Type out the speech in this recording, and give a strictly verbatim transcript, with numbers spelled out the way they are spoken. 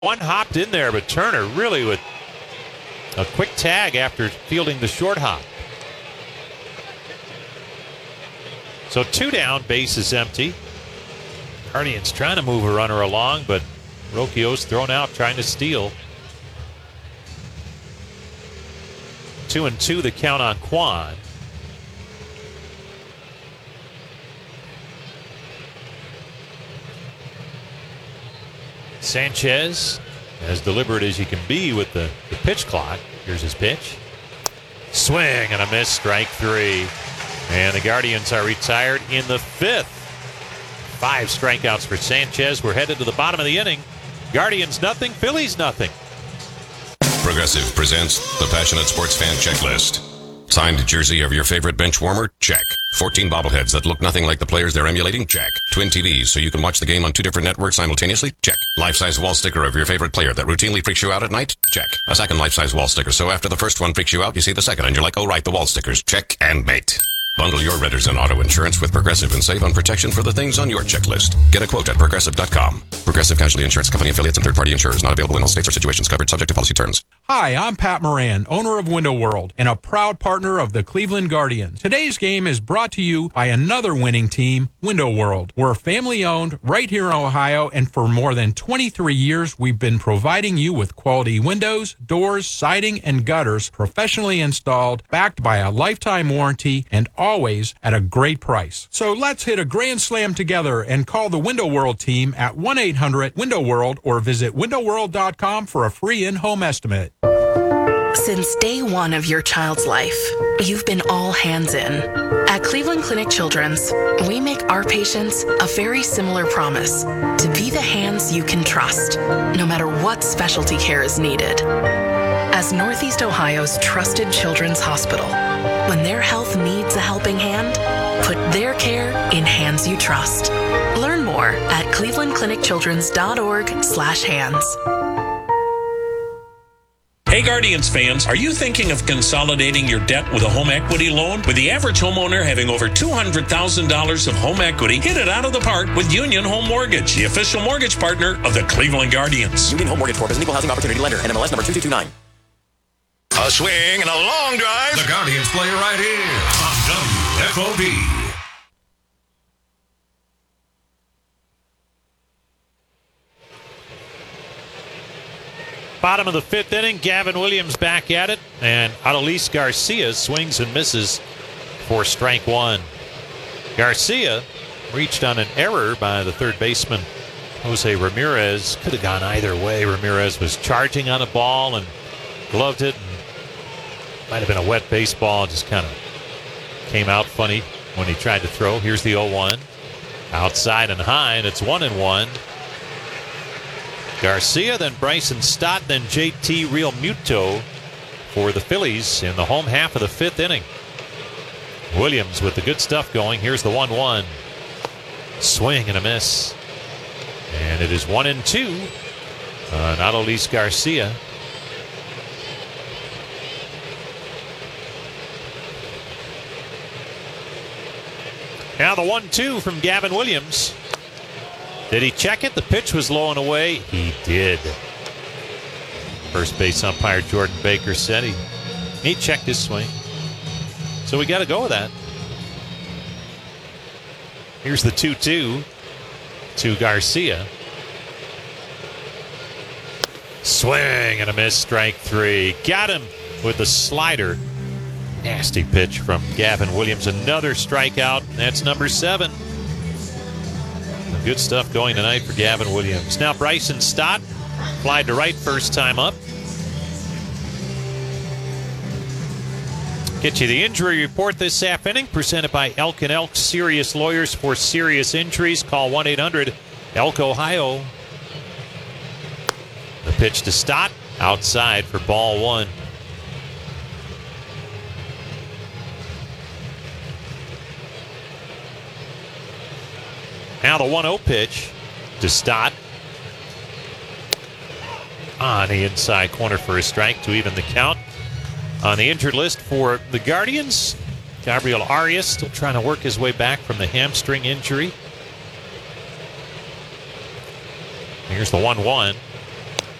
One hopped in there, but Turner really with a quick tag after fielding the short hop. So two down, base is empty. Guardians trying to move a runner along, but Rocchio's thrown out trying to steal. Two and two, the count on Kwan. Sanchez, as deliberate as you can be with the, the pitch clock. Here's his pitch. Swing and a miss, strike three. And the Guardians are retired in the fifth. Five strikeouts for Sanchez. We're headed to the bottom of the inning. Guardians nothing, Phillies nothing. Progressive presents the Passionate Sports Fan Checklist. Signed jersey of your favorite bench warmer? Check. fourteen bobbleheads that look nothing like the players they're emulating? Check. Twin T Vs so you can watch the game on two different networks simultaneously? Check. Life-size wall sticker of your favorite player that routinely freaks you out at night? Check. A second life-size wall sticker so after the first one freaks you out, you see the second and you're like, oh right, the wall stickers. Check and mate. Bundle your renters and auto insurance with Progressive and save on protection for the things on your checklist. Get a quote at Progressive dot com. Progressive Casualty Insurance Company affiliates and third-party insurers not available in all states or situations covered subject to policy terms. Hi, I'm Pat Moran, owner of Window World and a proud partner of the Cleveland Guardians. Today's game is brought to you by another winning team, Window World. We're family-owned right here in Ohio, and for more than twenty-three years, we've been providing you with quality windows, doors, siding, and gutters professionally installed, backed by a lifetime warranty, and always at a great price. So let's hit a grand slam together and call the Window World team at one eight hundred window world or visit window world dot com for a free in-home estimate. Since day one of your child's life, you've been all hands in. At Cleveland Clinic Children's, we make our patients a very similar promise to be the hands you can trust, no matter what specialty care is needed. As Northeast Ohio's trusted children's hospital, when their health needs a helping hand, put their care in hands you trust. Learn more at cleveland clinic children's dot org slash hands. Hey Guardians fans, are you thinking of consolidating your debt with a home equity loan? With the average homeowner having over two hundred thousand dollars of home equity, hit it out of the park with Union Home Mortgage, the official mortgage partner of the Cleveland Guardians. Union Home Mortgage Corp is an equal housing opportunity lender, N M L S number two two two nine. A swing and a long drive. The Guardians play right here on W F O B. Bottom of the fifth inning, Gavin Williams back at it, and Adolis Garcia swings and misses for strike one. Garcia reached on an error by the third baseman, Jose Ramirez. Could have gone either way. Ramirez was charging on a ball and gloved it. And might have been a wet baseball, just kind of came out funny when he tried to throw. Here's the oh one. Outside and high, and it's one and one. Garcia, then Bryson Stott, then J T Realmuto for the Phillies in the home half of the fifth inning. Williams with the good stuff going. Here's the one one. Swing and a miss. And it is one and two on Adolis Garcia. Now the one two from Gavin Williams. Did he check it? The pitch was low and away. He did. First base umpire Jordan Baker said he, he checked his swing. So we got to go with that. Here's the two two to Garcia. Swing and a miss, strike three. Got him with the slider. Nasty pitch from Gavin Williams. Another strikeout. That's number seven. Good stuff going tonight for Gavin Williams. Now Bryson Stott flied to right first time up. Get you the injury report this half inning, presented by Elk and Elk Serious Lawyers for serious injuries. Call one eight hundred Elk Ohio. The pitch to Stott, outside for ball one. Now the one oh pitch to Stott. On the inside corner for a strike to even the count. On the injured list for the Guardians, Gabriel Arias still trying to work his way back from the hamstring injury. Here's the one one.